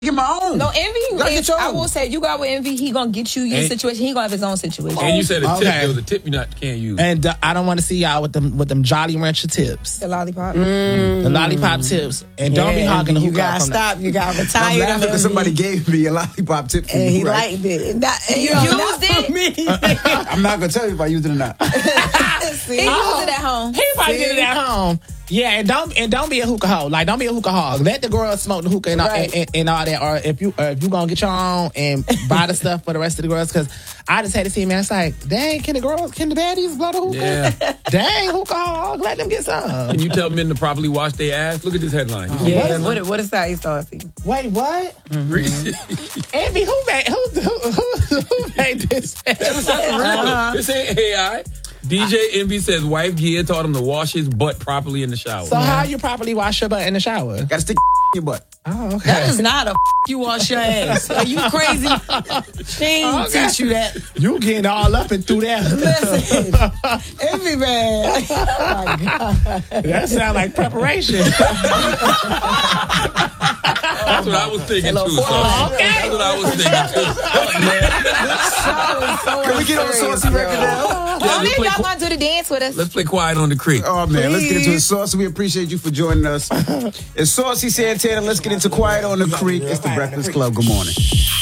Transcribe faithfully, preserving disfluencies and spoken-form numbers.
Get my own. No, Envy. Get your I own. will say, you got with Envy, he gonna get you your And- situation. He gonna have his own situation. And you said a tip. Okay. There was a tip you not can't use. And uh, I don't want to see y'all with them with them Jolly Rancher tips, The lollipop. the lollipop tips, and don't be Yeah, hogging the you hookah. gotta from the- stop. You gotta I'm retire. laughing because somebody gave me a lollipop tip for and you, he right? liked it. Not, You know, used not it? for me. I'm not gonna tell you if I used it or not. He used it at home. He probably did it at home. Yeah, and don't and don't be a hookah hoe. Like, don't be a hookah hog. Let the girls smoke the hookah and, all, Right. and, and, and all that. Or if you uh, if you gonna get your own and buy the stuff for the rest of the girls, because I just had to see, man. It's like, dang, can the girls, can the baddies blow the hookah? Yeah. Dang, hookah hog, let them get some. Can you tell men to properly wash their ass? Look at this headline. Yeah. What, what is that? He started. Wait, what? Envy, who made who who, who, who made this? Uh-huh. This ain't A I. D J Envy says wife Gia taught him to wash his butt properly in the shower. So how you properly wash your butt in the shower? Gotta stick in your butt. Oh, okay. That is not a f- you wash your ass. Are you crazy? She ain't Okay. teach you that. You getting all up and through that. Listen, Envy man. Oh my God. That sounds like preparation. That's what I was thinking too. So. That's what I was thinking too. Can we get on the Saucy record now? Yeah, Oh, let's, maybe play, y'all gonna do the dance with us. let's play Quiet on the Creek. Oh man, let's get into it. Saucy, we appreciate you for joining us. It's Saucy Santana. Let's get into Quiet on the Creek. It's the Breakfast Club. Good morning.